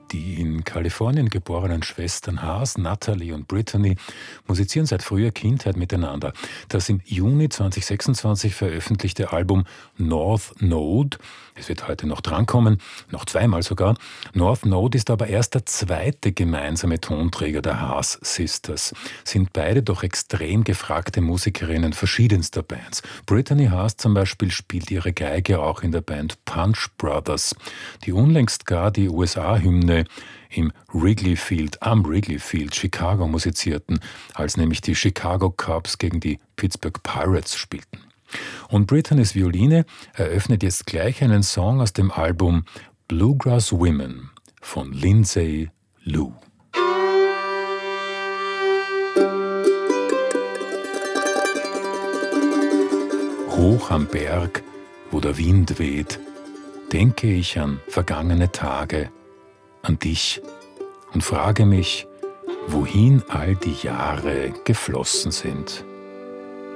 Die in Kalifornien geborenen Schwestern Haas, Natalie und Brittany musizieren seit früher Kindheit miteinander. Das im Juni 2026 veröffentlichte Album North Node, es wird heute noch drankommen, noch zweimal sogar, North Node ist aber erst der zweite gemeinsame Tonträger der Haas Sisters. Sind beide doch extrem gefragte Musikerinnen verschiedenster Bands. Brittany Haas zum Beispiel spielt ihre Geige auch in der Band Punch Brothers, die unlängst gar die USA-Hymne am Wrigley Field Chicago musizierten, als nämlich die Chicago Cubs gegen die Pittsburgh Pirates spielten. Und Brittany's Violine eröffnet jetzt gleich einen Song aus dem Album Bluegrass Women von Lindsay Lou. Hoch am Berg, wo der Wind weht, denke ich an vergangene Tage, an dich und frage mich, wohin all die Jahre geflossen sind.